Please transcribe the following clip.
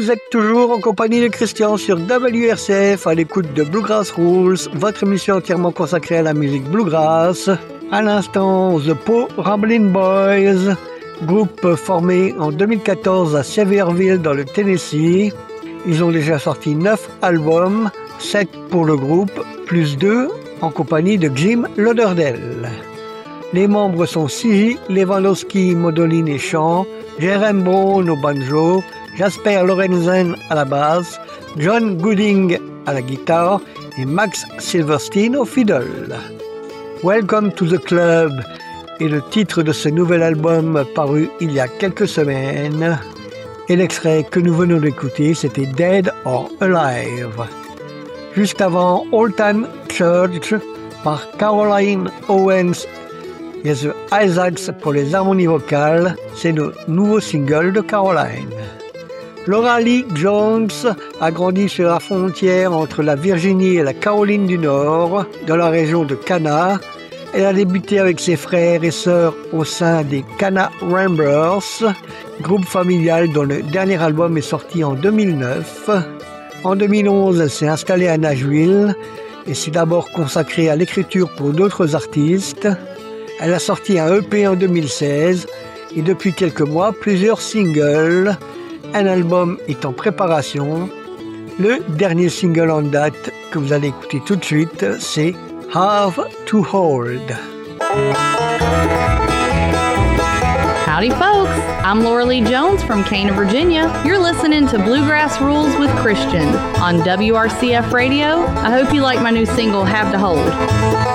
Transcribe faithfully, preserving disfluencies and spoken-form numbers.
Vous êtes toujours en compagnie de Christian sur W R C F à l'écoute de Bluegrass Rules, votre émission entièrement consacrée à la musique bluegrass. À l'instant, The Po Ramblin' Boys, groupe formé en deux mille quatorze à Sevierville dans le Tennessee. Ils ont déjà sorti neuf albums, sept pour le groupe, plus deux en compagnie de Jim Lauderdale. Les membres sont Sigi Lewandowski, mandoline et chant, Jerem Brown au banjo, Jasper Lorenzen à la basse, John Gooding à la guitare et Max Silverstein au fiddle. Welcome to the Club est le titre de ce nouvel album paru il y a quelques semaines. Et l'extrait que nous venons d'écouter, c'était Dead or Alive. Juste avant, Old Time Church par Caroline Owens et The Isaacs pour les harmonies vocales, c'est le nouveau single de Caroline. Laura Lee Jones a grandi sur la frontière entre la Virginie et la Caroline du Nord, dans la région de Cana. Elle a débuté avec ses frères et sœurs au sein des Cana Ramblers, groupe familial dont le dernier album est sorti en deux mille neuf. En deux mille onze, elle s'est installée à Nashville et s'est d'abord consacrée à l'écriture pour d'autres artistes. Elle a sorti un E P en deux mille seize et depuis quelques mois, plusieurs singles. Un album est en préparation. Le dernier single en date que vous allez écouter tout de suite, c'est Have to Hold. Howdy folks, I'm Laura Lee Jones from Cana, Virginia. You're listening to Bluegrass Rules with Christian on W R C F Radio. I hope you like my new single, Have to Hold.